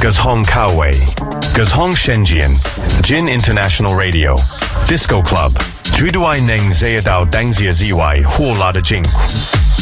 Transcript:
Gazhong Kaowei, Gazhong Shenzhen, Jin International Radio, Disco Club, 绝对爱能 Zayadao Dangzia ZY 货拉的进